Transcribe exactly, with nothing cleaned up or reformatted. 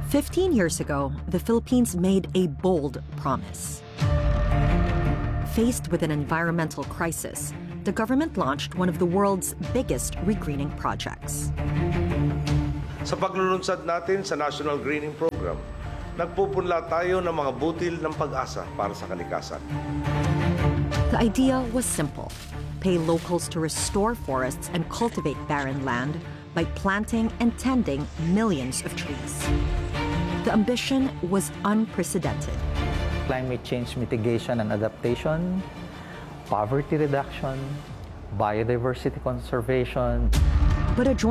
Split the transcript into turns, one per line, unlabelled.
Fifteen years ago, the Philippines made a bold promise. Faced with an environmental crisis, the government launched one of the world's biggest regreening projects.
Sa paglulunsad natin sa National Greening Program, nagpupunla tayo ng mga butil ng pag-asa para sa kalikasan.
The idea was simple: pay locals to restore forests and cultivate barren land by planting and tending millions of trees. The ambition was unprecedented.
Climate change mitigation and adaptation, poverty reduction, biodiversity conservation.
But a